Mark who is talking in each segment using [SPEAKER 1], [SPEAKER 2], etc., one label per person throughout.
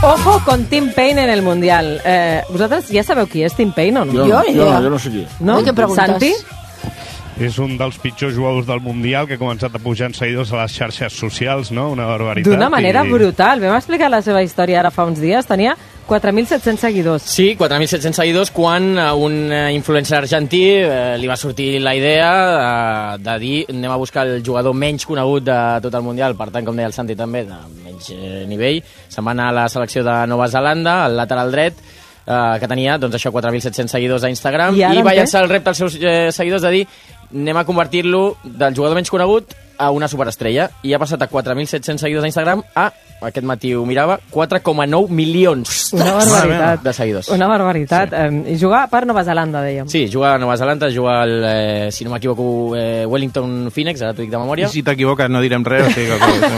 [SPEAKER 1] Ojo con Tim Payne en el Mundial. Vosaltres ja sabeu qui és Tim Payne o no?
[SPEAKER 2] Jo no sé qui.
[SPEAKER 1] No?
[SPEAKER 3] Què preguntes?
[SPEAKER 1] Santi?
[SPEAKER 4] És un dels pitjors jugadors del Mundial que ha començat a pujar en seguidors a les xarxes socials, no? Una barbaritat.
[SPEAKER 1] D'una manera brutal. Vam explicar la seva història ara fa uns dies. Tenia 4.700 seguidors.
[SPEAKER 5] Sí, 4.700 seguidors quan a un influencer argentí li va sortir la idea de dir anem a buscar el jugador menys conegut de tot el Mundial, per tant, com deia el Santi també, de menys nivell. Se'n va anar a la selecció de Nova Zelanda, al lateral dret, que tenia, doncs això, 4.700 seguidors a Instagram, i va llançar el repte als seus seguidors de dir anem a convertir-lo del jugador menys conegut a una superestrella, i ha passat a 4.700 seguidors a Instagram a, aquest matí ho mirava, 4,9 milions de seguidors.
[SPEAKER 1] Una barbaritat. I jugar per Nova Zelanda, dèiem.
[SPEAKER 5] Sí, juga a Nova Zelanda, juga al, si no m'equivoco, Wellington Phoenix, ara t'ho dic de memòria.
[SPEAKER 2] I si t'equivoques no direm res. O sigui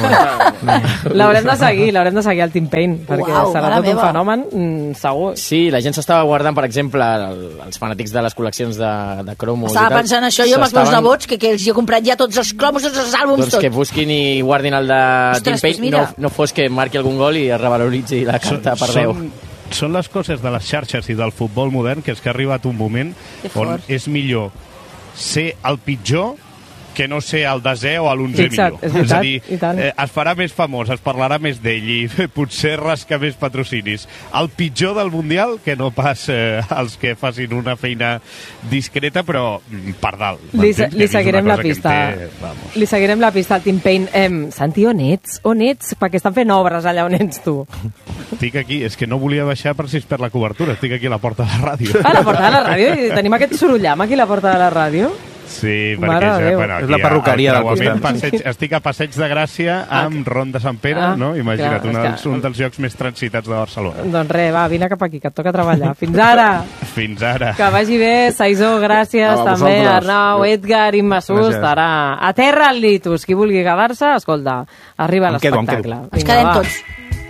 [SPEAKER 2] que...
[SPEAKER 1] L'haurem de seguir al Tim Payne, perquè serà tot un fenomen, segur.
[SPEAKER 5] Sí, la gent s'estava guardant, per exemple, els fanàtics de les col·leccions de cromos.
[SPEAKER 3] Estava pensant això jo amb els meus nebots, que els he comprat ja tots els cromos, tots els àlbums,
[SPEAKER 5] doncs que busquin i guardin el de Tim Payne, no fos que marqui algun gol i es revaloritzi la carta per 10.
[SPEAKER 4] Són les coses de les xarxes i del futbol modern que és que ha arribat un moment on és millor ser el pitjor que no ser el desè o l'onzè millor. És a dir, es farà més famós, es parlarà més d'ell i potser rasca més patrocinis. El pitjor del Mundial que no pas els que facin una feina discreta, però per dalt.
[SPEAKER 1] Li seguirem la pista. Li seguirem la pista al Tim Payne. Santi, on ets? On ets? Perquè estan fent obres allà on ets tu.
[SPEAKER 4] Estic aquí, és que no volia baixar per si es perd la cobertura. Estic aquí a la porta de la ràdio.
[SPEAKER 1] A la porta de la ràdio? I tenim aquest sorollam aquí a la porta de la ràdio?
[SPEAKER 4] Sí, perquè
[SPEAKER 2] és la perruqueria del costat.
[SPEAKER 4] Estic a Passeig de Gràcia amb Ron de Sant Pere, no? Imagina't, un dels llocs més transitats de Barcelona.
[SPEAKER 1] Doncs res, va, vine cap aquí, que et toca treballar. Fins ara!
[SPEAKER 4] Fins ara!
[SPEAKER 1] Que vagi bé, Saisó, gràcies, també, Arnau, Edgar, Imma Sust, ara, a terra al Litus, qui vulgui quedar-se, escolta, arriba l'espectacle.
[SPEAKER 3] Ens quedem tots.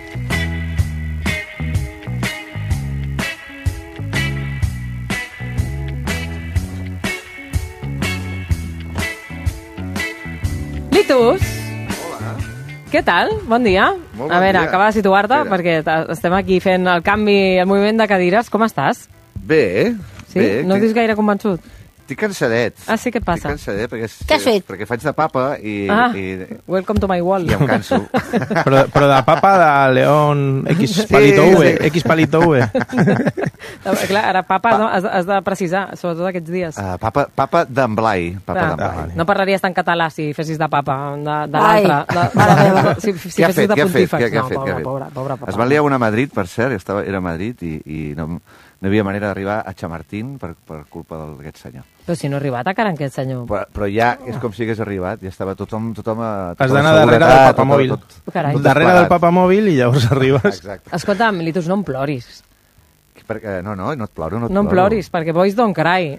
[SPEAKER 1] Litus!
[SPEAKER 6] Hola.
[SPEAKER 1] Què tal? Bon dia.
[SPEAKER 6] Molt bon
[SPEAKER 1] a veure,
[SPEAKER 6] dia.
[SPEAKER 1] acaba de situar-te, perquè estem aquí fent el canvi, el moviment de cadires. Com estàs?
[SPEAKER 6] Bé.
[SPEAKER 1] Sí?
[SPEAKER 6] Bé,
[SPEAKER 1] No dius gaire convençut?
[SPEAKER 6] Estic cansadet.
[SPEAKER 1] Ah, sí? Què passa?
[SPEAKER 6] Estic cansadet perquè...
[SPEAKER 3] Què has fet?
[SPEAKER 6] Perquè faig de papa i...
[SPEAKER 1] Welcome to my world.
[SPEAKER 6] I em canso.
[SPEAKER 2] Però de papa de León X palito V. X palito V.
[SPEAKER 1] Clar, ara papa no, has de precisar, sobretot aquests dies.
[SPEAKER 6] Papa d'en Blai.
[SPEAKER 1] No parlaries tan català si fessis de papa, de l'altre. Si fessis de pontífex. No, pobra papa.
[SPEAKER 6] Es van liar una a Madrid, per cert, era a Madrid i no hi havia manera d'arribar a Chamartín per culpa d'aquest senyor.
[SPEAKER 1] Però si no ha arribat encara aquest senyor.
[SPEAKER 6] Però ja és com si hagués arribat, ja estava tothom
[SPEAKER 2] has d'anar darrere del papamòbil. Darrere del papamòbil i llavors arribes.
[SPEAKER 1] Escolta'm, Litus, no em ploris.
[SPEAKER 6] No et ploro.
[SPEAKER 1] No em ploris, perquè Boys Don't Cry.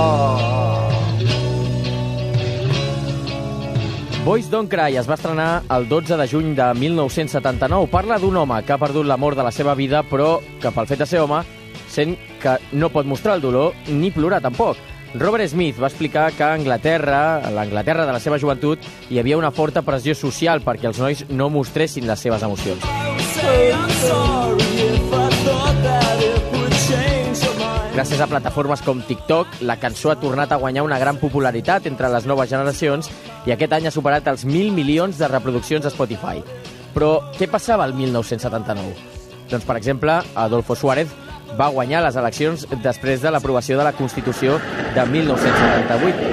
[SPEAKER 5] Boys Don't Cry es va estrenar el 12 de juny de 1979. Parla d'un home que ha perdut l'amor de la seva vida, però que pel fet de ser home sent que no pot mostrar el dolor ni plorar tampoc. Robert Smith va explicar que a l'Anglaterra de la seva joventut, hi havia una forta pressió social perquè els nois no mostressin les seves emocions. Gràcies a plataformes com TikTok, la cançó ha tornat a guanyar una gran popularitat entre les noves generacions i aquest any ha superat els 1.000 milions de reproduccions a Spotify. Però què passava el 1979? Doncs, per exemple, Adolfo Suárez va guanyar les eleccions després de l'aprovació de la Constitució de 1978.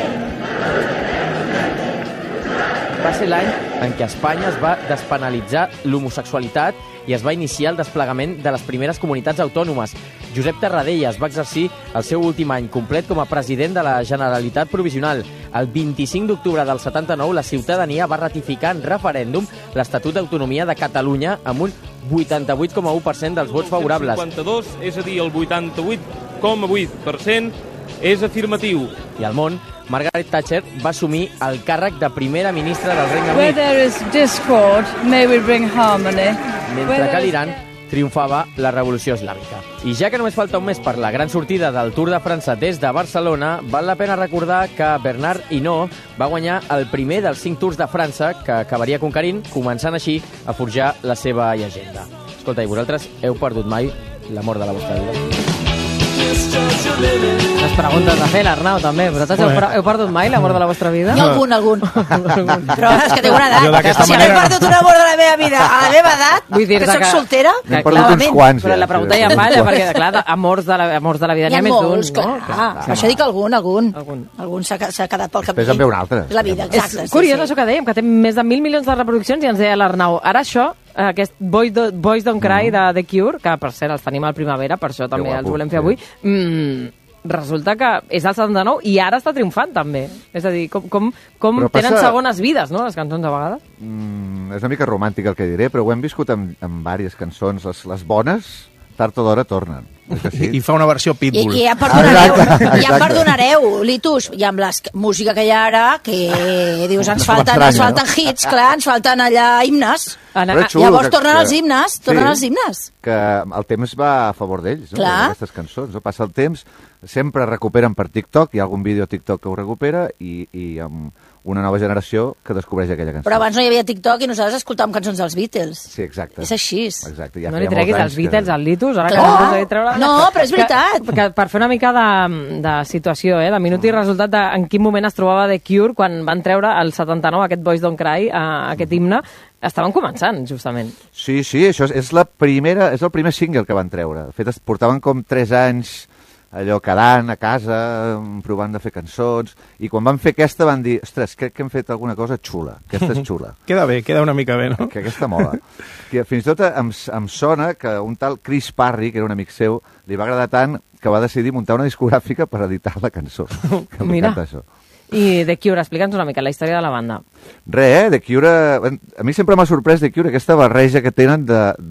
[SPEAKER 5] Va ser l'any en què a Espanya es va despenalitzar l'homosexualitat i es va iniciar el desplegament de les primeres comunitats autònomes. Josep Tarradellas va exercir el seu últim any complet com a president de la Generalitat Provisional. El 25 d'octubre del 79, la ciutadania va ratificar en referèndum l'Estatut d'Autonomia de Catalunya amb un 88,1% dels vots favorables.
[SPEAKER 7] 52, és a dir, el 88,8% és afirmatiu.
[SPEAKER 5] I al món, Margaret Thatcher va assumir el càrrec de primera ministra del Regne Unit.
[SPEAKER 8] Where there is discord, may we bring harmony.
[SPEAKER 5] Mentre que a l'Iran triomfava la revolució islàmica. I ja que només falta un mes per la gran sortida del Tour de França des de Barcelona, val la pena recordar que Bernard Hinault va guanyar el primer dels 5 Tours de França que acabaria conquerint, començant així a forjar la seva llegenda. Escolta, i vosaltres heu perdut mai l'amor de la vostra vida?
[SPEAKER 1] Les preguntes de fer, l'Arnau, també. Vosaltres heu perdut mai l'amor de la vostra vida?
[SPEAKER 3] No, algun. Però és que tinc una edat. Si
[SPEAKER 2] manera...
[SPEAKER 3] he perdut un amor de la meva vida a la meva edat, que soc soltera...
[SPEAKER 6] N'he perdut uns quants,
[SPEAKER 1] però la pregunta ja falla, perquè, clar, amors de la vida n'hi ha més d'un.
[SPEAKER 3] Per això dic algun. Algun s'ha quedat pel camí.
[SPEAKER 6] Després en ve un altre.
[SPEAKER 3] La vida, exacte.
[SPEAKER 1] És curiós això que dèiem, que té més de 1.000 milions de reproduccions, i ens deia l'Arnau, ara això, aquest Boys Don't Cry de The Cure, que per cert els tenim al Primavera, per això també els volem fer avui, resulta que és del 79 i ara està triomfant també. És a dir, com tenen segones vides, no?, les cançons a vegades.
[SPEAKER 6] És una mica romàntic el que diré, però ho hem viscut amb diverses cançons. Les bones, tard o d'hora, tornen.
[SPEAKER 2] I fa una versió Pitbull.
[SPEAKER 3] I ja perdonareu, Litus, i amb la música que hi ha ara, que dius, ens falten hits, clar, ens falten allà himnes. Llavors tornen els himnes.
[SPEAKER 6] Que el temps va a favor d'ells, no? Aquestes cançons. No? Passa el temps, sempre recuperen per TikTok, hi ha algun vídeo a TikTok que ho recupera, i amb una nova generació que descobreix aquella cançó.
[SPEAKER 3] Però abans no hi havia TikTok i nosaltres escoltàvem cançons dels Beatles.
[SPEAKER 6] Sí, exacte.
[SPEAKER 3] És així.
[SPEAKER 6] Exacte.
[SPEAKER 1] No li treguis els Beatles al Litus, ara
[SPEAKER 3] que
[SPEAKER 1] no us treure...
[SPEAKER 3] No, però és veritat.
[SPEAKER 1] Que per fer una mica de situació, de minut i resultat de en quin moment es trobava The Cure quan van treure el 79 aquest Boys Don't Cry, aquest himne, estaven començant, justament.
[SPEAKER 6] Sí, això és el primer single que van treure. De fet, portaven com 3 anys allò quedant a casa, provant de fer cançons, i quan van fer aquesta van dir, ostres, crec que hem fet alguna cosa xula, aquesta és xula.
[SPEAKER 2] Queda bé, queda una mica bé, no?
[SPEAKER 6] Que aquesta mola. Que fins i tot em sona que un tal Chris Parry, que era un amic seu, li va agradar tant que va decidir muntar una discogràfica per editar la cançó.
[SPEAKER 1] Mira. I The Cure, explica'ns una mica la història de la banda.
[SPEAKER 6] The Cure... A mi sempre m'ha sorprès The Cure aquesta barreja que tenen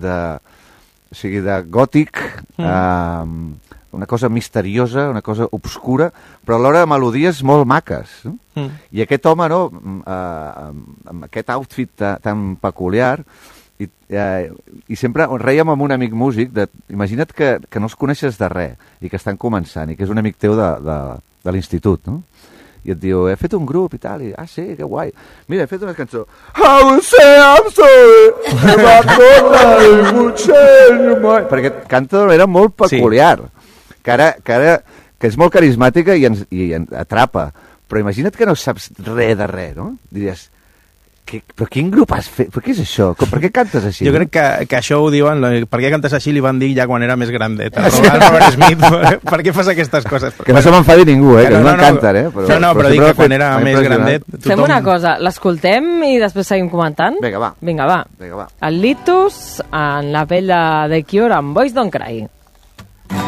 [SPEAKER 6] de gòtic, una cosa misteriosa, una cosa obscura, però alhora melodies molt maques. No? I aquest home, no, amb aquest outfit tan peculiar, i sempre rèiem amb un amic músic, imagina't que no els coneixes de res, i que estan començant, i que és un amic teu de l'institut, no? I et diu, he fet un grup i tal, sí, que guai. Mira, he fet una cançó. I will say I'm sorry, perquè canta d'una manera molt peculiar. Sí. Que és molt carismàtica i ens atrapa. Però imagina't que no saps res de res, no? Diries, però quin grup has fet? Però què és això? Per què cantes així?
[SPEAKER 2] Jo crec que això ho diuen, per què cantes així li van dir ja quan era més grandet. Robert Smith, per què fas aquestes coses?
[SPEAKER 6] Que no se m'enfadi ningú, que no m'encanten,
[SPEAKER 2] però dic que quan era més grandet...
[SPEAKER 1] Fem una cosa, l'escoltem i després seguim comentant?
[SPEAKER 6] Vinga, va.
[SPEAKER 1] El Litus en la pell de The Cure amb Boys Don't Cry.